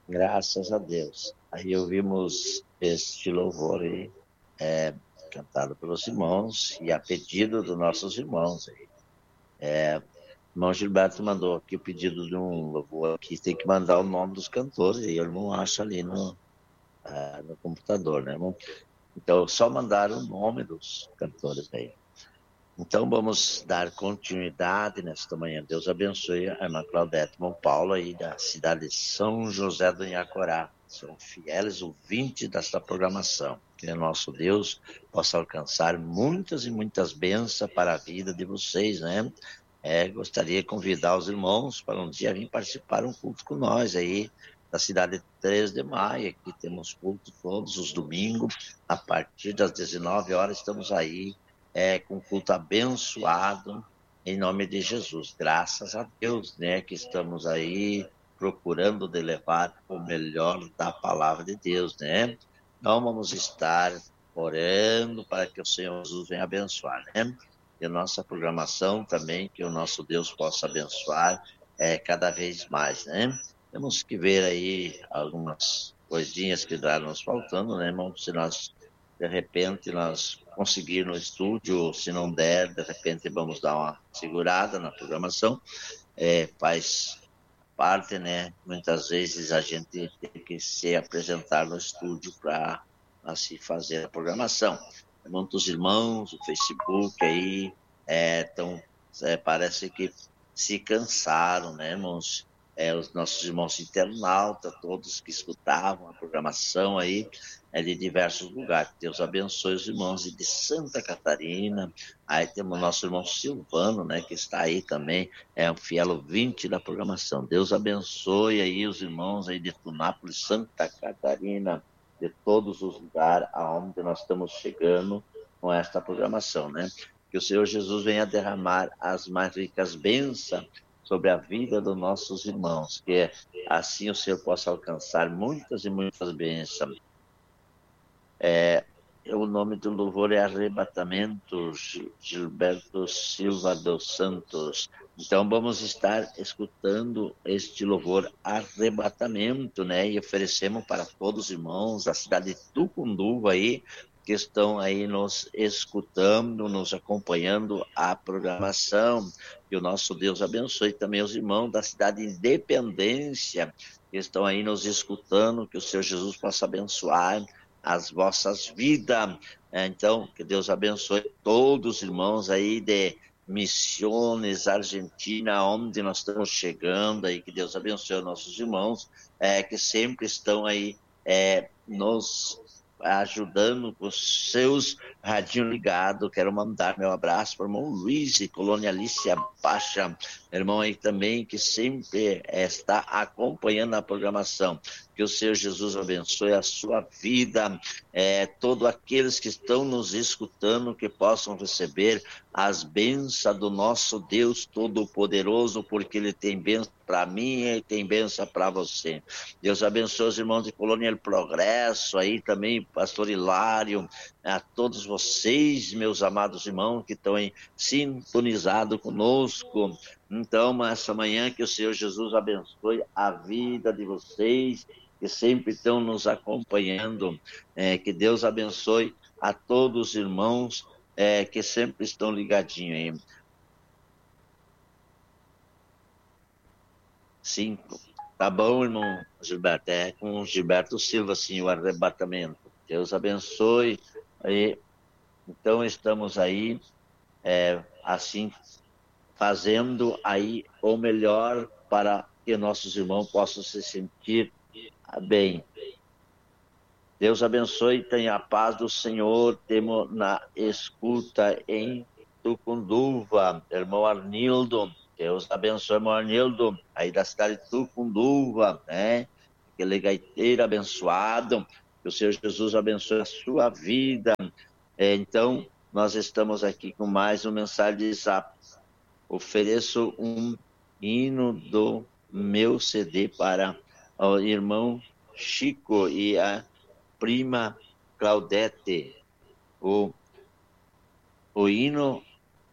Graças a Deus. Aí ouvimos este louvor aí, cantado pelos irmãos e a pedido dos nossos irmãos aí. O irmão Gilberto mandou aqui o pedido de um louvor aqui, tem que mandar o nome dos cantores, e eu não acho ali no computador, né, irmão? Então, só mandaram o nome dos cantores aí. Então, vamos dar continuidade nesta manhã. Deus abençoe a irmã Claudete Mão Paulo aí da cidade de São José do Inhacorá. São fiéis ouvintes desta programação. Que o nosso Deus possa alcançar muitas e muitas bênçãos para a vida de vocês, né? Gostaria de convidar os irmãos para um dia vir participar um culto com nós aí da cidade de 3 de Maio. Aqui temos culto todos os domingos, a partir das 19 horas estamos aí com culto abençoado em nome de Jesus. Graças a Deus, né, que estamos aí procurando de levar o melhor da palavra de Deus, né? Então vamos estar orando para que o Senhor Jesus venha abençoar, né? E a nossa programação também, que o nosso Deus possa abençoar cada vez mais, né? Temos que ver aí algumas coisinhas que está nos faltando, né, irmão? Se nós, de repente, nós conseguir no estúdio, se não der, de repente vamos dar uma segurada na programação. Faz parte, né? Muitas vezes a gente tem que se apresentar no estúdio para assim fazer a programação. Muitos irmãos, o Facebook aí, parece que se cansaram, né, irmãos? Os nossos irmãos internautas, todos que escutavam a programação aí, de diversos lugares. Deus abençoe os irmãos de Santa Catarina. Aí temos o nosso irmão Silvano, né, que está aí também, um fiel ouvinte da programação. Deus abençoe aí os irmãos aí de Tunápolis, Santa Catarina, de todos os lugares aonde nós estamos chegando com esta programação, né? Que o Senhor Jesus venha derramar as mais ricas bênçãos sobre a vida dos nossos irmãos, que assim o Senhor possa alcançar muitas e muitas bênçãos. O nome do louvor é Arrebatamento, Gilberto Silva dos Santos. Então vamos estar escutando este louvor Arrebatamento, né? E oferecemos para todos os irmãos da cidade de Tucunduva aí, que estão aí nos escutando, nos acompanhando a programação. Que o nosso Deus abençoe também os irmãos da cidade de Independência, que estão aí nos escutando, que o Senhor Jesus possa abençoar as vossas vidas. Então, que Deus abençoe todos os irmãos aí de Missões, Argentina, onde nós estamos chegando aí, que Deus abençoe os nossos irmãos, que sempre estão aí nos ajudando com os seus radinhos ligados. Quero mandar meu abraço para o irmão Luiz e Colônia Alicia Baixa, irmão aí também, que sempre está acompanhando a programação. Que o Senhor Jesus abençoe a sua vida, todos aqueles que estão nos escutando, que possam receber as bênçãos do nosso Deus Todo-Poderoso, porque Ele tem bênção para mim e tem bênção para você. Deus abençoe os irmãos de Colônia Progresso, aí também, pastor Hilário, a todos vocês, meus amados irmãos, que estão sintonizados conosco. Então, essa manhã, que o Senhor Jesus abençoe a vida de vocês, que sempre estão nos acompanhando, que Deus abençoe a todos os irmãos que sempre estão ligadinhos aí. 5. Tá bom, irmão Gilberto? Com o Gilberto Silva, sim, o arrebatamento. Deus abençoe. Aí, então, estamos aí, assim, fazendo aí o melhor para que nossos irmãos possam se sentir bem. Deus abençoe, tenha a paz do Senhor. Temos na escuta em Tucunduva, irmão Arnildo. Deus abençoe, irmão Arnildo, aí da cidade de Tucunduva, né? Aquele gaiteiro abençoado. Que o Senhor Jesus abençoe a sua vida. Então, nós estamos aqui com mais uma mensagem de Zap. Ofereço um hino do meu CD para o irmão Chico e a prima Claudete. O hino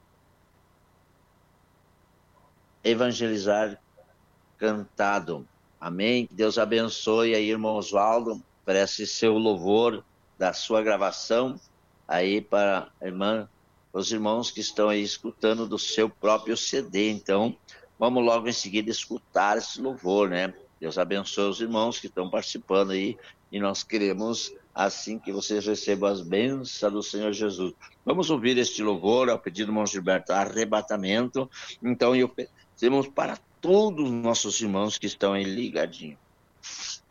Evangelizar cantado. Amém. Que Deus abençoe aí, irmão Oswaldo. Parece seu louvor da sua gravação aí para a irmã, os irmãos que estão aí escutando do seu próprio CD. Então, vamos logo em seguida escutar esse louvor, né? Deus abençoe os irmãos que estão participando aí e nós queremos assim que vocês recebam as bênçãos do Senhor Jesus. Vamos ouvir este louvor ao pedido do irmão Gilberto, arrebatamento. Então, eu pedimos para todos os nossos irmãos que estão aí ligadinhos.